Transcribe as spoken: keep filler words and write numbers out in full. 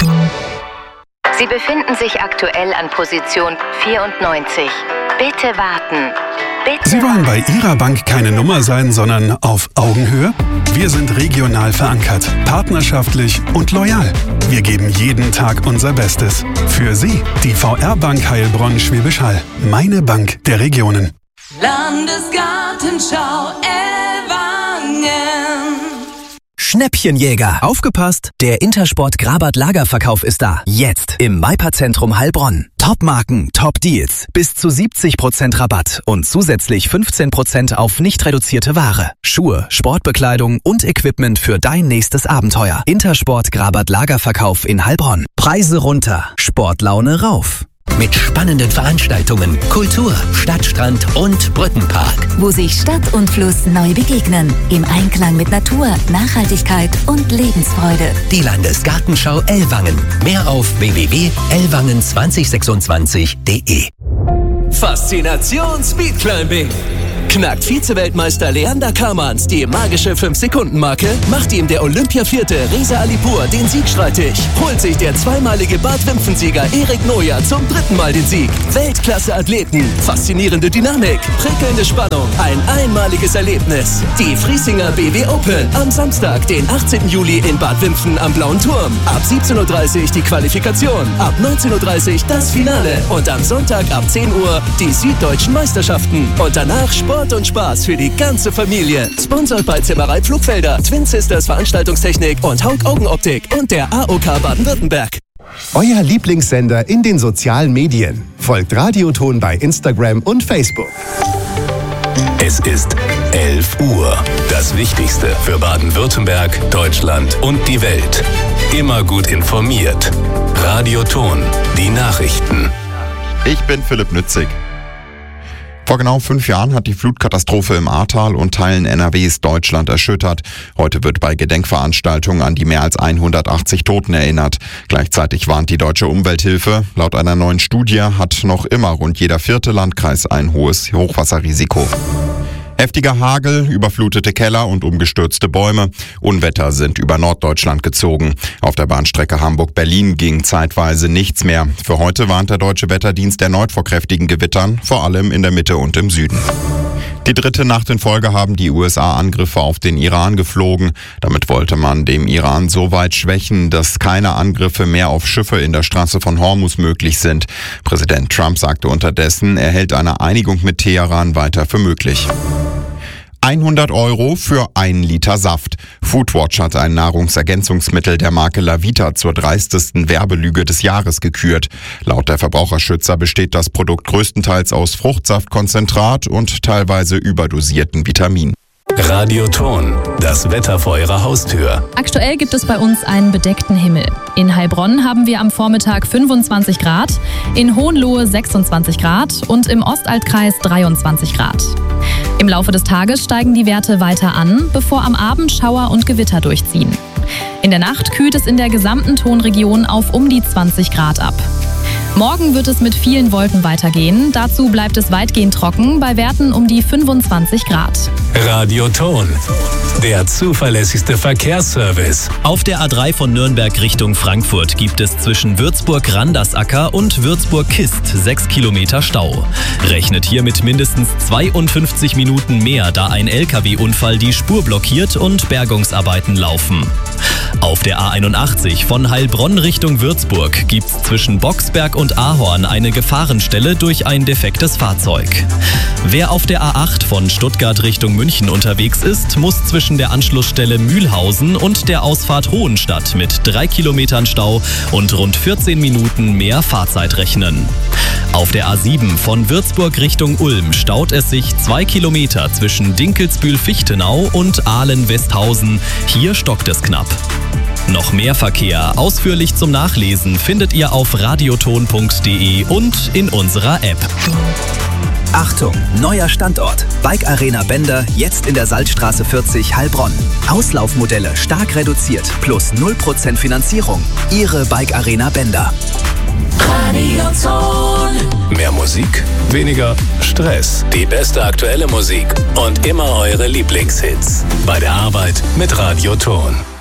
Sie befinden sich aktuell an Position vierundneunzig. Bitte warten. Bitte Sie wollen bei Ihrer Bank keine Nummer sein, sondern auf Augenhöhe? Wir sind regional verankert, partnerschaftlich und loyal. Wir geben jeden Tag unser Bestes. Für Sie, die V R-Bank Heilbronn-Schwäbisch Hall. Meine Bank der Regionen. Landesgartenschau Ellwangen. Schnäppchenjäger. Aufgepasst! Der Intersport Grabart Lagerverkauf ist da. Jetzt im Maipa-Zentrum Heilbronn. Top-Marken, Top-Deals. Bis zu siebzig Prozent Rabatt und zusätzlich fünfzehn Prozent auf nicht reduzierte Ware. Schuhe, Sportbekleidung und Equipment für dein nächstes Abenteuer. Intersport Grabart Lagerverkauf in Heilbronn. Preise runter, Sportlaune rauf. Mit spannenden Veranstaltungen, Kultur, Stadtstrand und Brückenpark. Wo sich Stadt und Fluss neu begegnen. Im Einklang mit Natur, Nachhaltigkeit und Lebensfreude. Die Landesgartenschau Ellwangen. Mehr auf w w w punkt ellwangen zwanzig sechsundzwanzig punkt de. Faszination Speedclimbing. Knackt Vize-Weltmeister Leander Kamans die magische fünf Sekunden Marke, macht ihm der Olympia-Vierte Reza Alipur den Sieg streitig, holt sich der zweimalige Bad-Wimpfen-Sieger Erik Noja zum dritten Mal den Sieg. Weltklasse-Athleten, faszinierende Dynamik, prickelnde Spannung, ein einmaliges Erlebnis. Die Friesinger B W Open am Samstag, den achtzehnten Juli in Bad Wimpfen am Blauen Turm. Ab siebzehn Uhr dreißig die Qualifikation, ab neunzehn Uhr dreißig das Finale und am Sonntag ab zehn Uhr die Süddeutschen Meisterschaften. Und danach Sport und Spaß für die ganze Familie. Sponsored bei Zimmerei Pflugfelder, Twin Sisters Veranstaltungstechnik und Haug Augenoptik und der A O K Baden-Württemberg. Euer Lieblingssender in den sozialen Medien. Folgt Radioton bei Instagram und Facebook. Es ist elf Uhr. Das Wichtigste für Baden-Württemberg, Deutschland und die Welt. Immer gut informiert. Radioton, die Nachrichten. Ich bin Philipp Nützig. Vor genau fünf Jahren hat die Flutkatastrophe im Ahrtal und Teilen N R Ws Deutschland erschüttert. Heute wird bei Gedenkveranstaltungen an die mehr als hundertachtzig Toten erinnert. Gleichzeitig warnt die Deutsche Umwelthilfe. Laut einer neuen Studie hat noch immer rund jeder vierte Landkreis ein hohes Hochwasserrisiko. Heftiger Hagel, überflutete Keller und umgestürzte Bäume. Unwetter sind über Norddeutschland gezogen. Auf der Bahnstrecke Hamburg-Berlin ging zeitweise nichts mehr. Für heute warnt der Deutsche Wetterdienst erneut vor kräftigen Gewittern, vor allem in der Mitte und im Süden. Die dritte Nacht in Folge haben die U S A Angriffe auf den Iran geflogen. Damit wollte man dem Iran so weit schwächen, dass keine Angriffe mehr auf Schiffe in der Straße von Hormuz möglich sind. Präsident Trump sagte unterdessen, er hält eine Einigung mit Teheran weiter für möglich. hundert Euro für einen Liter Saft. Foodwatch hat ein Nahrungsergänzungsmittel der Marke Lavita zur dreistesten Werbelüge des Jahres gekürt. Laut der Verbraucherschützer besteht das Produkt größtenteils aus Fruchtsaftkonzentrat und teilweise überdosierten Vitaminen. Radioton, das Wetter vor Ihrer Haustür. Aktuell gibt es bei uns einen bedeckten Himmel. In Heilbronn haben wir am Vormittag fünfundzwanzig Grad, in Hohenlohe sechsundzwanzig Grad und im Ostaltkreis dreiundzwanzig Grad. Im Laufe des Tages steigen die Werte weiter an, bevor am Abend Schauer und Gewitter durchziehen. In der Nacht kühlt es in der gesamten Tonregion auf um die zwanzig Grad ab. Morgen wird es mit vielen Wolken weitergehen. Dazu bleibt es weitgehend trocken, bei Werten um die fünfundzwanzig Grad. Radioton, der zuverlässigste Verkehrsservice. Auf der A drei von Nürnberg Richtung Frankfurt gibt es zwischen Würzburg-Randersacker und Würzburg-Kist sechs Kilometer Stau. Rechnet hier mit mindestens zweiundfünfzig Minuten mehr, da ein L K W-Unfall die Spur blockiert und Bergungsarbeiten laufen. Auf der A einundachtzig von Heilbronn Richtung Würzburg gibt es zwischen Boxberg und Ahorn eine Gefahrenstelle durch ein defektes Fahrzeug. Wer auf der A acht von Stuttgart Richtung München unterwegs ist, muss zwischen der Anschlussstelle Mühlhausen und der Ausfahrt Hohenstadt mit drei Kilometern Stau und rund vierzehn Minuten mehr Fahrzeit rechnen. Auf der A sieben von Würzburg Richtung Ulm staut es sich zwei Kilometer zwischen Dinkelsbühl-Fichtenau und Ahlen-Westhausen. Hier stockt es knapp. Noch mehr Verkehr ausführlich zum Nachlesen findet ihr auf radioton punkt de und in unserer App. Achtung, neuer Standort. Bike Arena Bender, jetzt in der Salzstraße vierzig Heilbronn. Auslaufmodelle stark reduziert, plus null Prozent Finanzierung. Ihre Bike Arena Bender. Radioton. Mehr Musik, weniger Stress. Die beste aktuelle Musik und immer eure Lieblingshits. Bei der Arbeit mit Radioton.